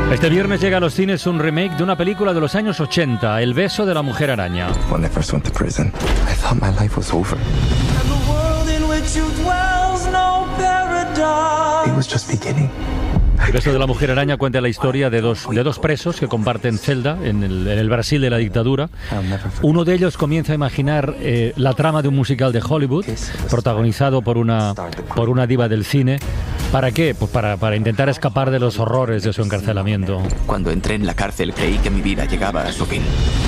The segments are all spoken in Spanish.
Este viernes llega a los cines un remake de una película de los años 80, El beso de la mujer araña. When I first went to prison, I thought my life was over. It was just beginning. El beso de la mujer araña cuenta la historia de dos presos que comparten celda en el Brasil de la dictadura. Uno de ellos comienza a imaginar la trama de un musical de Hollywood, protagonizado por una diva del cine. ¿Para qué? Pues para intentar escapar de los horrores de su encarcelamiento. Cuando entré en la cárcel creí que mi vida llegaba a su fin.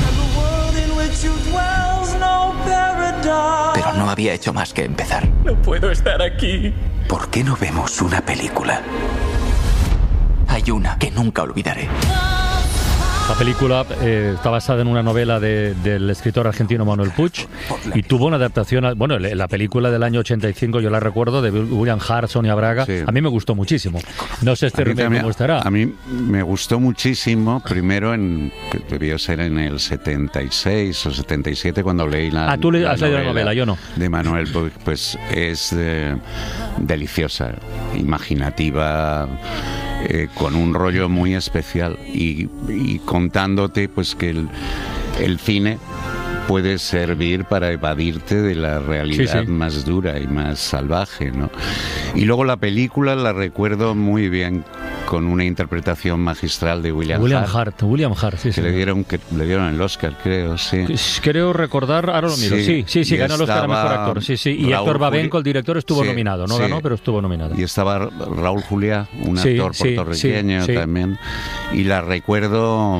Pero no había hecho más que empezar. No puedo estar aquí. ¿Por qué no vemos una película? Hay una que nunca olvidaré. La película está basada en una novela del escritor argentino Manuel Puig y tuvo una adaptación, la película del año 85, yo la recuerdo, de William Hart, Sonia Braga. Sí. A mí me gustó muchísimo. No sé remake cómo estará. A mí me gustó muchísimo, primero debió ser en el 76 o 77 cuando leí la tú has leído la novela, yo no. De Manuel Puig, pues es deliciosa, imaginativa, con un rollo muy especial y contándote pues que el cine puede servir para evadirte de la realidad más dura y más salvaje, ¿no? Y luego la película la recuerdo muy bien con una interpretación magistral de William Hart, sí, que le dieron el Oscar, creo, sí. Creo recordar, ahora lo miro, sí, ganó el Oscar a Mejor Actor, y Héctor Babenco, el director, estuvo nominado, no ganó, pero estuvo nominado. Y estaba Raúl Juliá, un actor puertorriqueño también, y la recuerdo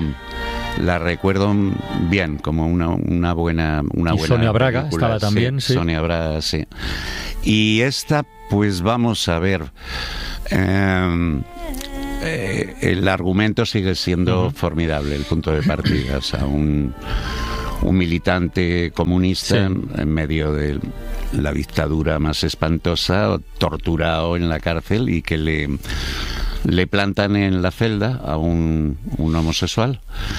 bien, como una buena Sonia Braga película. Estaba también, Sonia Braga, sí. Y esta, pues vamos a ver, el argumento sigue siendo formidable, el punto de partida, o sea, un militante comunista en medio de la dictadura más espantosa, torturado en la cárcel y que le plantan en la celda a un homosexual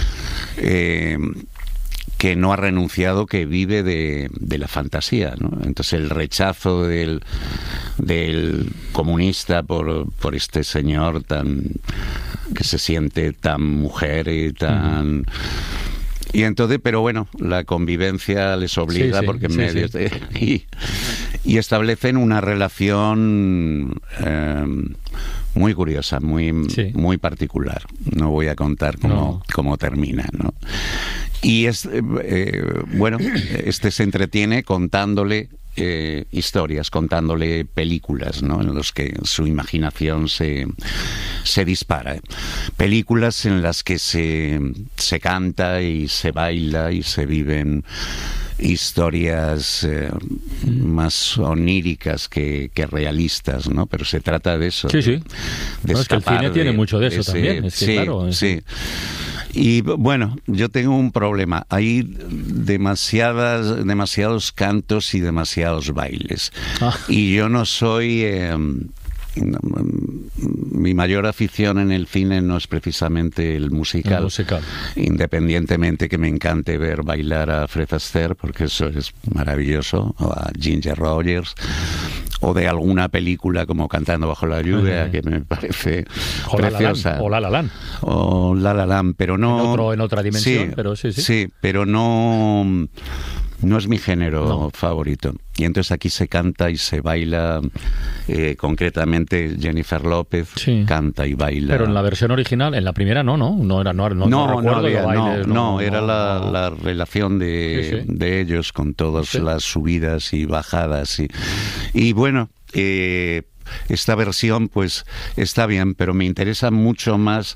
que no ha renunciado, que vive de la fantasía, ¿no? Entonces el rechazo del comunista por este señor que se siente tan mujer y tan... Y entonces, pero bueno, la convivencia les obliga porque en medio y establecen una relación muy curiosa, muy particular. No voy a contar cómo termina, ¿no? Y este se entretiene contándole historias, contándole películas, ¿no? En los que su imaginación se dispara. Películas en las que se canta y se baila y se viven historias más oníricas que realistas, ¿no? Pero se trata de eso. Es que el cine tiene mucho de eso también. Sí. Y bueno, yo tengo un problema. Hay demasiados cantos y demasiados bailes. Y yo no soy... mi mayor afición en el cine no es precisamente el musical. Independientemente que me encante ver bailar a Fred Astaire, porque eso es maravilloso, o a Ginger Rogers, o de alguna película como Cantando bajo la lluvia, que me parece preciosa. O La La Land. O La La Land, pero no... En otra dimensión, pero sí. Sí, pero no es mi género favorito. Y entonces aquí se canta y se baila, concretamente Jennifer López canta y baila. Pero en la versión original, en la primera no era la relación de ellos con todas las subidas y bajadas y bueno, esta versión pues está bien, pero me interesa mucho más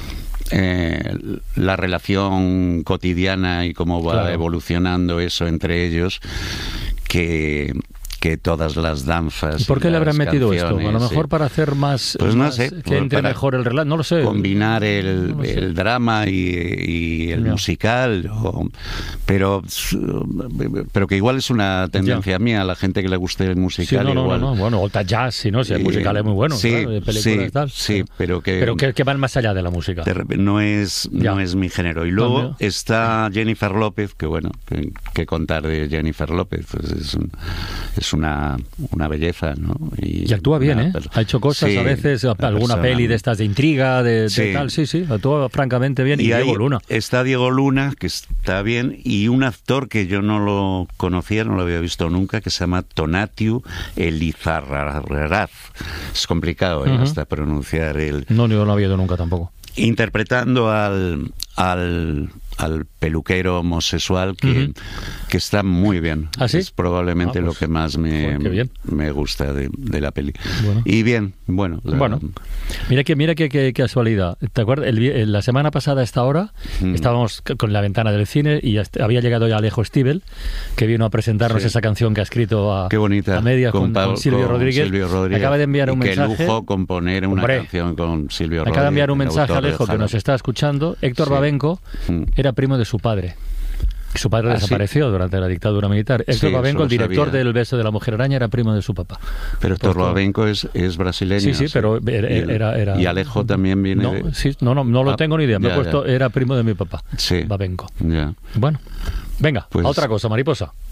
la relación cotidiana y cómo va evolucionando eso entre ellos que todas las danzas. ¿Y por qué le habrán metido esto? A lo mejor para hacer más, pues no sé, que entre mejor el relato, no lo sé. Combinar el drama y el musical, pero que igual es una tendencia mía, a la gente que le guste el musical. Bueno, o jazz, si el musical es muy bueno, de películas y tal. Sí, pero que van más allá de la música. No es mi género. Y luego está Jennifer López, que bueno, que contar de Jennifer López, pues es es una belleza, ¿no? Y actúa bien, ¿eh? Ha hecho cosas a veces, alguna peli de estas de intriga, de tal, sí, actúa francamente bien. Y Diego Luna. Está Diego Luna, que está bien, y un actor que yo no lo conocía, no lo había visto nunca, que se llama Tonatiuh Elizarraraz. Es complicado hasta pronunciar el... No, yo no lo había ido nunca tampoco. Interpretando al peluquero homosexual que está muy bien. ¿Ah, sí? Es probablemente lo que más me gusta de la peli. Bueno. Y bien, bueno. Mira qué casualidad. ¿Te acuerdas? La semana pasada a esta hora estábamos con la ventana del cine y había llegado ya Alejo Stivel, que vino a presentarnos esa canción que ha escrito a medias con Silvio Rodríguez. Acaba de enviar un mensaje. Qué lujo componer una canción con Silvio Rodríguez. Acaba de enviar un mensaje a Alejo que nos está escuchando. Héctor Babenco era primo de su padre. Su padre desapareció durante la dictadura militar. Héctor Babenco, el director del Beso de la Mujer Araña, era primo de su papá. Pero Héctor Babenco es brasileño. Sí, pero era... Y Alejo también viene no lo tengo ni idea. Me he puesto, era primo de mi papá, Babenco. Ya. Bueno, venga, a otra cosa, mariposa.